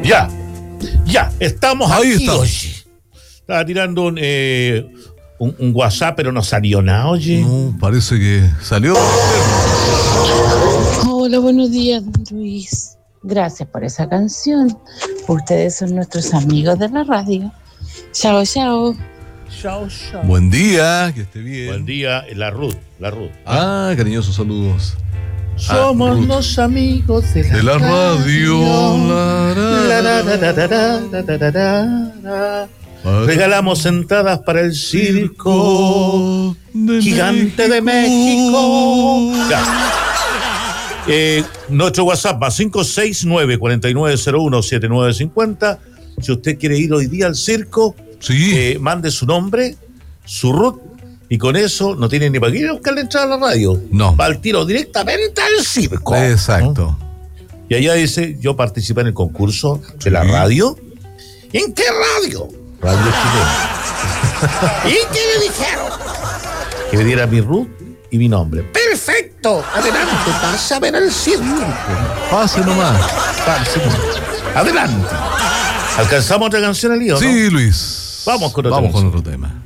Ya, estamos Ahí aquí, estamos. oye. Estaba tirando un WhatsApp, pero no salió nada, oye. No, parece que salió. Hola, buenos días, Luis. Gracias por esa canción. Ustedes son nuestros amigos de la radio. Chao, chao. Chao. Buen día, que esté bien. Buen día, la Ruth. Ah, cariñosos saludos. Somos Ruth. los amigos de De la radio. Regalamos entradas para el circo gigante de México. Ya. Nuestro WhatsApp más 569-4901-7950. Si usted quiere ir hoy día al circo, Sí. mande su nombre, su root, y con eso no tiene ni para qué ir a buscar la entrada a la radio. No. Va al tiro directamente al circo. Exacto. Y allá dice, yo participé en el concurso de la radio. ¿En qué radio? Radio Chilena. ¿Y qué me dijeron? Que me diera mi root y mi nombre. ¡Perfecto! Adelante, pasa a ver el circo. Pase nomás. Adelante. ¿Alcanzamos otra canción, Elío? Sí, Luis. Vamos con otro otro tema.